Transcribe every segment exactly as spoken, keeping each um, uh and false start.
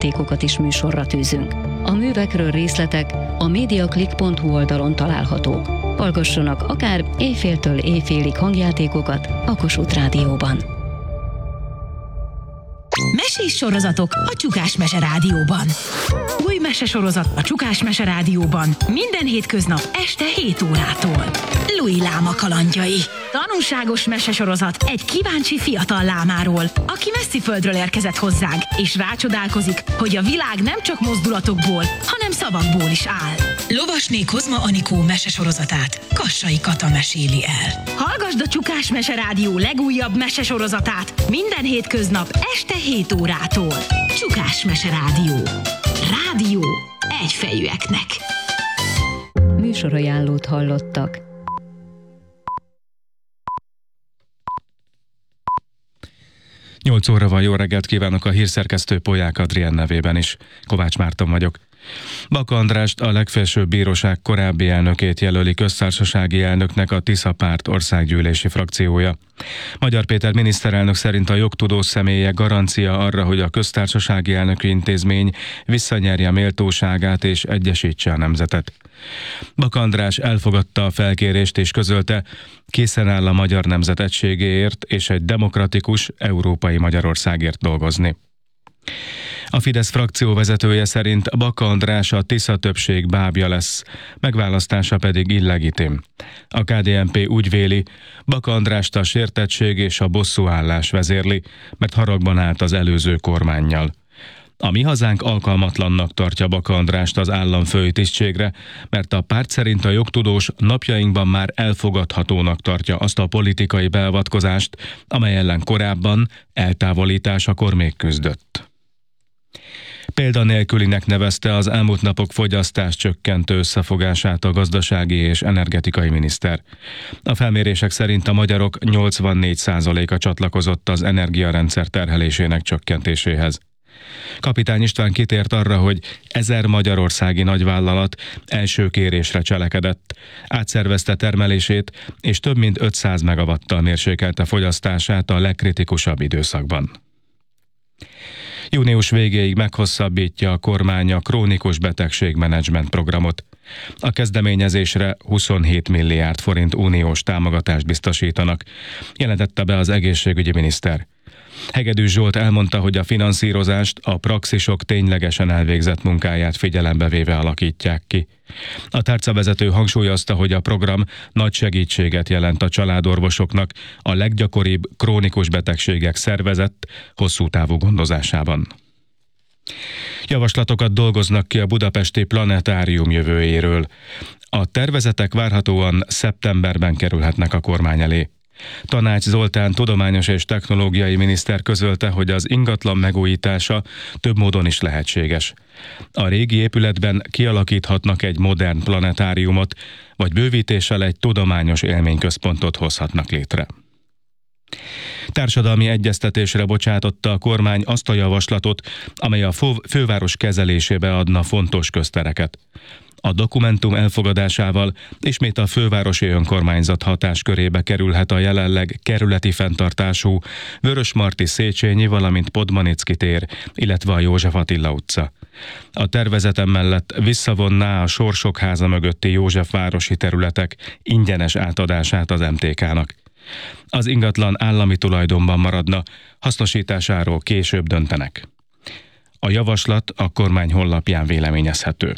hangjátékokat is műsorra tűzünk. A művekről részletek a mediaclick pont hu oldalon találhatók. Hallgassanak akár éjféltől éjfélig hangjátékokat a Kossuth Rádióban. Mesés sorozatok a Csukás Mese Rádióban. Új mesesorozat a Csukás Mese Rádióban minden hétköznap este hét órától. Louis Láma kalandjai. Tanulságos mesesorozat egy kíváncsi fiatal lámáról, aki messzi földről érkezett hozzánk, és rácsodálkozik, hogy a világ nem csak mozdulatokból, hanem szavakból is áll. Lovasné Kozma Anikó mesesorozatát Kassai Kata meséli el. Hallgasd a Csukás Mese Rádió legújabb mesesorozatát minden hétköznap este hét órától. Csukás Mese Rádió. Rádió egyfejűeknek. Műsorajánlót hallottak. nyolc óra van, jó reggelt kívánok a hírszerkesztő Polyák Adrien nevében is. Kovács Márton vagyok. Baka Andrást, a legfelsőbb bíróság korábbi elnökét jelöli köztársasági elnöknek a Tisza Párt országgyűlési frakciója. Magyar Péter miniszterelnök szerint a jogtudós személye garancia arra, hogy a köztársasági elnöki intézmény visszanyerje méltóságát és egyesítse a nemzetet. Baka András elfogadta a felkérést és közölte, készen áll a magyar nemzet egységéért és egy demokratikus, európai Magyarországért dolgozni. A Fidesz frakció vezetője szerint Baka András a Tisza többség bábja lesz, megválasztása pedig illegitim. A ká dé en pé úgy véli, Baka Andrást a sértettség és a bosszúállás vezérli, mert haragban állt az előző kormánnyal. A Mi Hazánk alkalmatlannak tartja Baka Andrást az államfői tisztségre, mert a párt szerint a jogtudós napjainkban már elfogadhatónak tartja azt a politikai beavatkozást, amely ellen korábban eltávolításakor még küzdött. Példanélkülinek nevezte az elmúlt napok fogyasztás csökkentő összefogását a gazdasági és energetikai miniszter. A felmérések szerint a magyarok nyolcvannégy százaléka csatlakozott az energiarendszer terhelésének csökkentéséhez. Kapitány István kitért arra, hogy ezer magyarországi nagyvállalat első kérésre cselekedett, átszervezte termelését és több mint ötszáz megawattal mérsékelte fogyasztását a legkritikusabb időszakban. Június végéig meghosszabbítja a kormány a krónikus betegségmenedzsment programot. A kezdeményezésre huszonhét milliárd forint uniós támogatást biztosítanak, jelentette be az egészségügyi miniszter. Hegedűs Zsolt elmondta, hogy a finanszírozást a praxisok ténylegesen elvégzett munkáját figyelembe véve alakítják ki. A tárcavezető hangsúlyozta, hogy a program nagy segítséget jelent a családorvosoknak a leggyakoribb krónikus betegségek szervezett, hosszú távú gondozásában. Javaslatokat dolgoznak ki a budapesti planetárium jövőjéről. A tervezetek várhatóan szeptemberben kerülhetnek a kormány elé. Tanács Zoltán tudományos és technológiai miniszter közölte, hogy az ingatlan megújítása több módon is lehetséges. A régi épületben kialakíthatnak egy modern planetáriumot, vagy bővítéssel egy tudományos élményközpontot hozhatnak létre. Társadalmi egyeztetésre bocsátotta a kormány azt a javaslatot, amely a főváros kezelésébe adna fontos köztereket. A dokumentum elfogadásával ismét a fővárosi önkormányzat hatáskörébe kerülhet a jelenleg kerületi fenntartású Vörösmarty Széchenyi, valamint Podmanicki tér, illetve a József Attila utca. A tervezetem mellett visszavonná a Sorsok háza mögötti Józsefvárosi területek ingyenes átadását az em té ká-nak. Az ingatlan állami tulajdonban maradna, hasznosításáról később döntenek. A javaslat a kormány honlapján véleményezhető.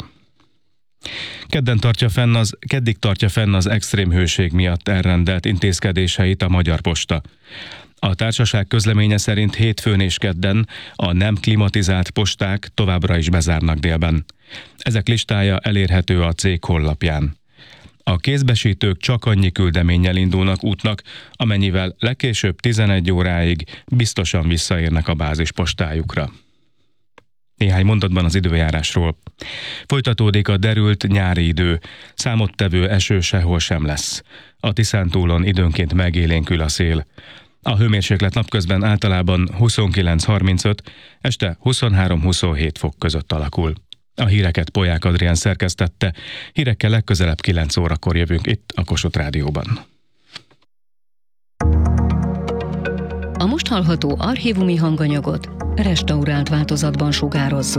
Kedden tartja fenn az, keddig tartja fenn az extrém hőség miatt elrendelt intézkedéseit a Magyar Posta. A társaság közleménye szerint hétfőn és kedden a nem klimatizált posták továbbra is bezárnak délben. Ezek listája elérhető a cég honlapján. A kézbesítők csak annyi küldeménnyel indulnak útnak, amennyivel legkésőbb tizenegy óráig biztosan visszaérnek a bázispostájukra. Néhány mondatban az időjárásról. Folytatódik a derült nyári idő, számottevő eső sehol sem lesz. A Tiszántúlon időnként megélénkül a szél. A hőmérséklet napközben általában huszonkilenc harmincöt, este huszonhárom huszonhét fok között alakul. A híreket Polyák Adrien szerkesztette, hírekkel legközelebb kilenc órakor jövünk itt a Kossuth Rádióban. A most hallható archívumi hanganyagot restaurált változatban sugározzuk.